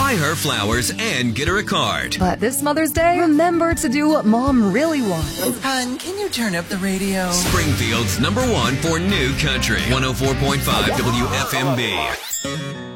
buy her flowers and get her a card. But this Mother's Day, remember to do what Mom really wants. Hon, can you turn up the radio? Springfield's #1 for new country. 104.5 WFMB.